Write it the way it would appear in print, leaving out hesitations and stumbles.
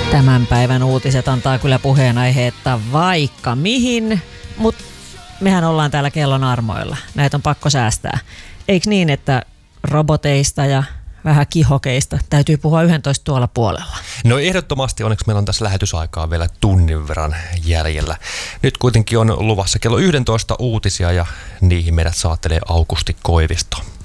Tämän päivän uutiset antaa kyllä puheenaiheetta vaikka mihin, mutta mehän ollaan täällä kellon armoilla. Näitä on pakko säästää. Eikö niin, että roboteista ja vähän kihokeista täytyy puhua 11 tuolla puolella? No ehdottomasti, onneksi meillä on tässä lähetysaikaa vielä tunnin verran jäljellä. Nyt kuitenkin on luvassa kello 11 uutisia ja niihin meidät saattelee Aukusti Koivisto.